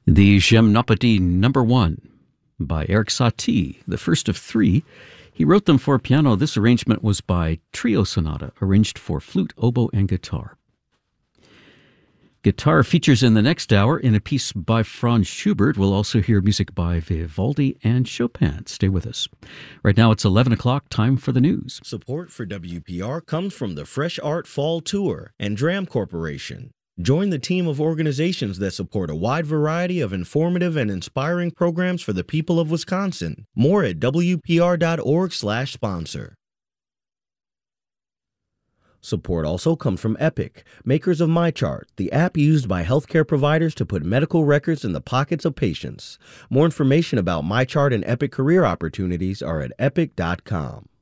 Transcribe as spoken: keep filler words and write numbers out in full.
The Gymnopédie Number One by Erik Satie, the first of three. He wrote them for piano. This arrangement was by Trio Sonata, arranged for flute, oboe, and guitar. Guitar features in the next hour in a piece by Franz Schubert. We'll also hear music by Vivaldi and Chopin. Stay with us. Right now it's eleven o'clock, time for the news. Support for W P R comes from the Fresh Art Fall Tour and Dram Corporation. Join the team of organizations that support a wide variety of informative and inspiring programs for the people of Wisconsin. More at W P R dot org slash sponsor. Support also comes from Epic, makers of MyChart, the app used by healthcare providers to put medical records in the pockets of patients. More information about MyChart and Epic career opportunities are at epic dot com.